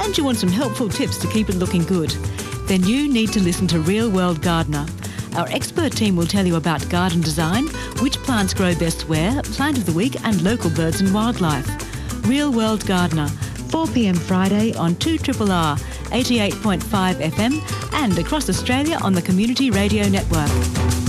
and you want some helpful tips to keep it looking good, then you need to listen to Real World Gardener. Our expert team will tell you about garden design, which plants grow best where, plant of the week and local birds and wildlife. Real World Gardener, 4 p.m. Friday on 2RRR, 88.5 FM and across Australia on the Community Radio Network.